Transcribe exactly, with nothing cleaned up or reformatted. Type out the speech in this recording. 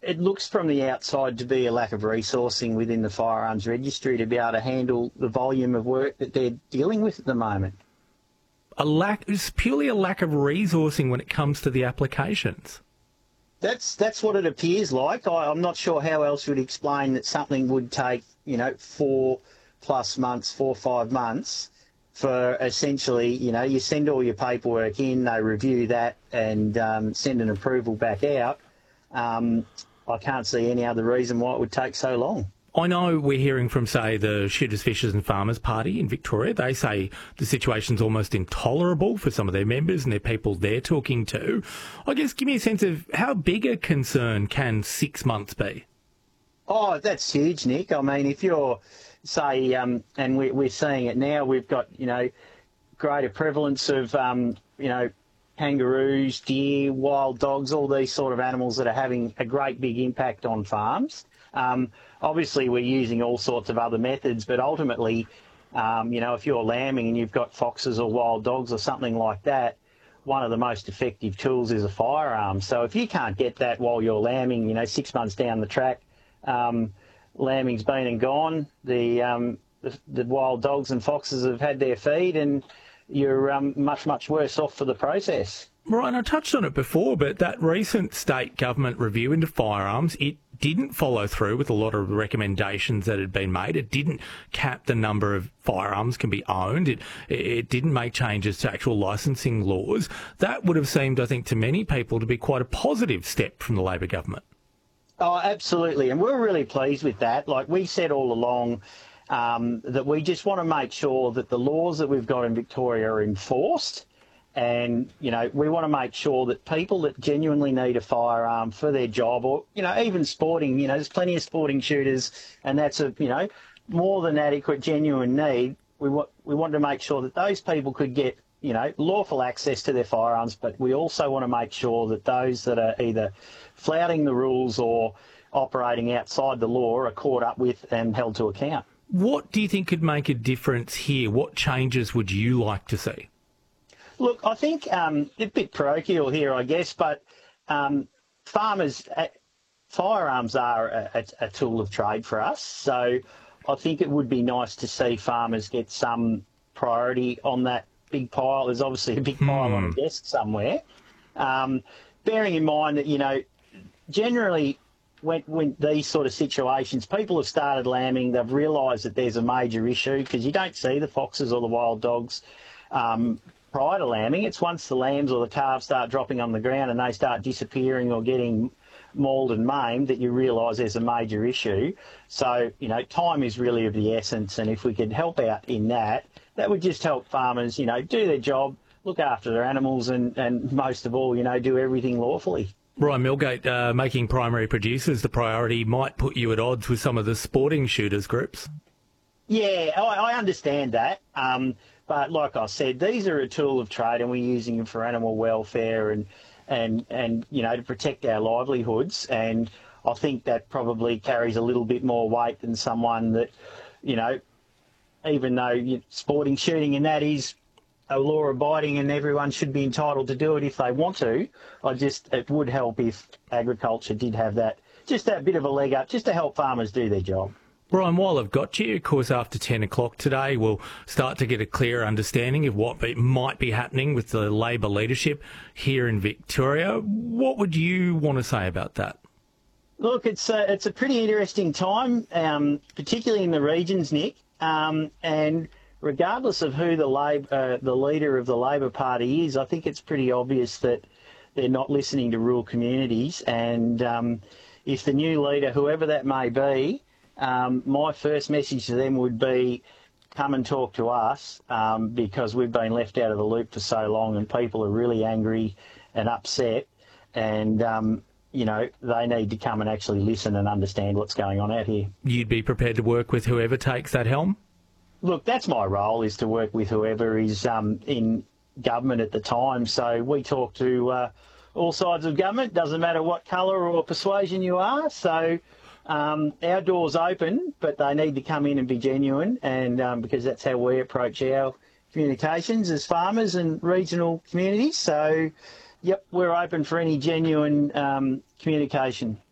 it looks from the outside to be a lack of resourcing within the firearms registry to be able to handle the volume of work that they're dealing with at the moment. A lack, it's purely a lack of resourcing when it comes to the applications. That's that's what it appears like. I, I'm not sure how else you'd explain that something would take, you know, four plus months, four or five months for essentially, you know, you send all your paperwork in, they review that and um, send an approval back out. Um, I can't see any other reason why it would take so long. I know we're hearing from, say, the Shooters, Fishers and Farmers Party in Victoria. They say the situation's almost intolerable for some of their members and their people they're talking to. I guess give me a sense of how big a concern can six months be? Oh, that's huge, Nick. I mean, if you're, say, um, and we, we're seeing it now, we've got, you know, greater prevalence of, um, you know, kangaroos, deer, wild dogs, all these sort of animals that are having a great big impact on farms. Um, obviously, we're using all sorts of other methods, but ultimately, um, you know, if you're lambing and you've got foxes or wild dogs or something like that, one of the most effective tools is a firearm. So if you can't get that while you're lambing, you know, six months down the track, um, lambing's been and gone, the, um, the, the wild dogs and foxes have had their feed, and you're um, much, much worse off for the process. Right, and I touched on it before, but that recent state government review into firearms, it didn't follow through with a lot of recommendations that had been made. It didn't cap the number of firearms can be owned. It it didn't make changes to actual licensing laws. That would have seemed, I think, to many people to be quite a positive step from the Labor government. Oh, absolutely, and we're really pleased with that. Like we said all along, um, that we just want to make sure that the laws that we've got in Victoria are enforced. And, you know, we want to make sure that people that genuinely need a firearm for their job, or, you know, even sporting, you know, there's plenty of sporting shooters, and that's a, you know, more than adequate genuine need. We want, we want to make sure that those people could get, you know, lawful access to their firearms, but we also want to make sure that those that are either flouting the rules or operating outside the law are caught up with and held to account. What do you think could make a difference here? What changes would you like to see? Look, I think um, a bit parochial here, I guess, but um, farmers, uh, firearms are a, a, a tool of trade for us. So I think it would be nice to see farmers get some priority on that big pile. There's obviously a big pile hmm. on a desk somewhere. Um, bearing in mind that, you know, generally when, when these sort of situations, people have started lambing, they've realised that there's a major issue because you don't see the foxes or the wild dogs um, prior to lambing. It's once the lambs or the calves start dropping on the ground and they start disappearing or getting mauled and maimed that you realise there's a major issue. So, you know, time is really of the essence, and if we could help out in that, that would just help farmers, you know, do their job, look after their animals, and, and most of all, you know, do everything lawfully. Brian Milgate, uh, making primary producers the priority might put you at odds with some of the sporting shooters groups. Yeah, I, I understand that. Um, But like I said, these are a tool of trade, and we're using them for animal welfare and, and, and you know, to protect our livelihoods. And I think that probably carries a little bit more weight than someone that, you know, even though you, sporting shooting and that is a law abiding and everyone should be entitled to do it if they want to, I just, it would help if agriculture did have that, just that bit of a leg up, just to help farmers do their job. Brian, while I've got you, of course, after ten o'clock today, we'll start to get a clearer understanding of what might be happening with the Labor leadership here in Victoria. What would you want to say about that? Look, it's a, it's a pretty interesting time, um, particularly in the regions, Nick. Um, and regardless of who the, Labor, uh, the leader of the Labor Party is, I think it's pretty obvious that they're not listening to rural communities. And um, if the new leader, whoever that may be, Um, my first message to them would be come and talk to us um, because we've been left out of the loop for so long and people are really angry and upset, and, um, you know, they need to come and actually listen and understand what's going on out here. You'd be prepared to work with whoever takes that helm? Look, that's my role, is to work with whoever is um, in government at the time. So we talk to uh, all sides of government, doesn't matter what colour or persuasion you are. So Um, our door's open, but they need to come in and be genuine, and um, because that's how we approach our communications as farmers and regional communities. So, yep, we're open for any genuine um, communication.